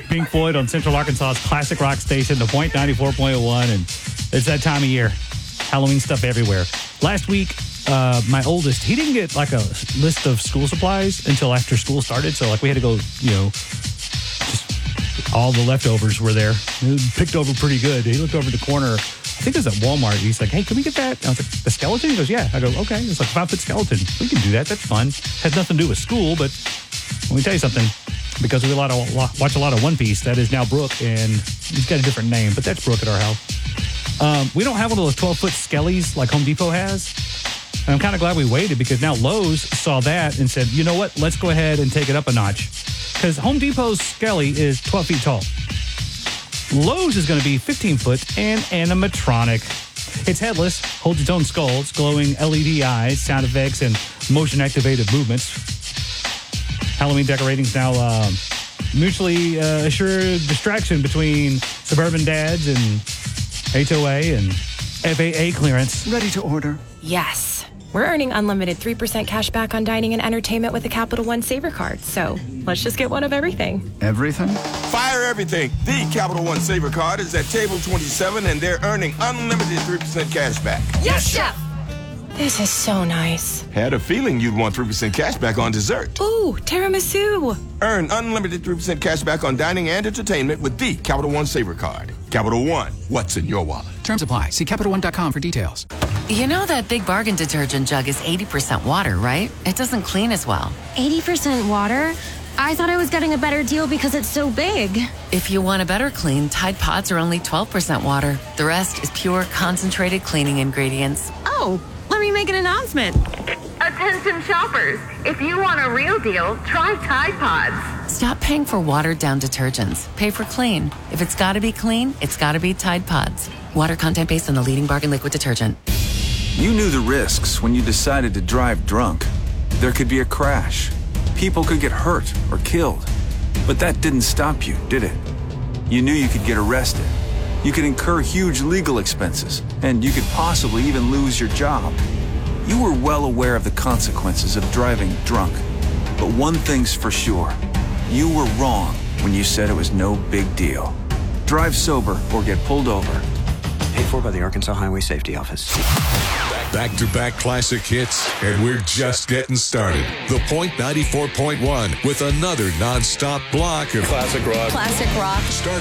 Pink Floyd on Central Arkansas's classic rock station, The Point 94.1, and it's that time of year. Halloween stuff everywhere. Last week, my oldest, he didn't get like a list of school supplies until after school started. So like we had to go, just all the leftovers were there. It picked over pretty good. He looked over the corner. I think it was at Walmart. He's like, hey, can we get that? I was like, the skeleton? He goes, yeah. I go, okay. It's like a 5-foot skeleton. We can do that. That's fun. Has nothing to do with school, but let me tell you something. Because we watch a lot of One Piece, that is now Brooke, and he's got a different name, but that's Brooke at our house. We don't have one of those 12-foot skellies like Home Depot has. And I'm kind of glad we waited because now Lowe's saw that and said, you know what? Let's go ahead and take it up a notch. Because Home Depot's skelly is 12 feet tall. Lowe's is going to be 15 foot and animatronic. It's headless, holds its own skull, it's glowing LED eyes, sound effects, and motion-activated movements. Halloween decorating's now mutually assured distraction between suburban dads and HOA and FAA clearance. Ready to order? Yes. We're earning unlimited 3% cash back on dining and entertainment with the Capital One Saver Card. So let's just get one of everything. Everything? Fire everything. The Capital One Saver Card is at table 27, and they're earning unlimited 3% cash back. Yes, Chef! This is so nice. Had a feeling you'd want 3% cash back on dessert. Ooh, tiramisu. Earn unlimited 3% cash back on dining and entertainment with the Capital One Saver Card. Capital One, what's in your wallet? Terms apply. See CapitalOne.com for details. You know that Big Bargain detergent jug is 80% water, right? It doesn't clean as well. 80% water? I thought I was getting a better deal because it's so big. If you want a better clean, Tide Pods are only 12% water. The rest is pure, concentrated cleaning ingredients. Oh, let me make an announcement. Attention shoppers, if you want a real deal, try Tide Pods. Stop paying for watered-down detergents. Pay for clean. If it's got to be clean, it's got to be Tide Pods. Water content based on the leading bargain liquid detergent. You knew the risks when you decided to drive drunk. There could be a crash. People could get hurt or killed. But that didn't stop you, did it? You knew you could get arrested. You could incur huge legal expenses, and you could possibly even lose your job. You were well aware of the consequences of driving drunk. But one thing's for sure. You were wrong when you said it was no big deal. Drive sober or get pulled over. Paid for by the Arkansas Highway Safety Office. Back-to-back classic hits, and we're just getting started. The Point 94.1 with another non-stop block of classic rock. Start